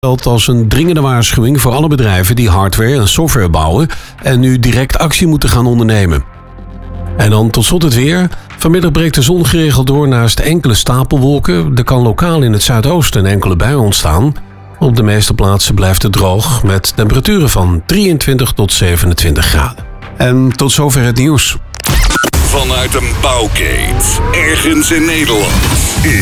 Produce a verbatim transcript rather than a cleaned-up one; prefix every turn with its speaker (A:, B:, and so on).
A: geldt als een dringende waarschuwing voor alle bedrijven die hardware en software bouwen en nu direct actie moeten gaan ondernemen. En dan tot slot het weer. Vanmiddag breekt de zon geregeld door naast enkele stapelwolken. Er kan lokaal in het zuidoosten een enkele bui ontstaan. Op de meeste plaatsen blijft het droog met temperaturen van drieëntwintig tot zevenentwintig graden. En tot zover het nieuws.
B: Vanuit een bouwkeet, ergens in Nederland.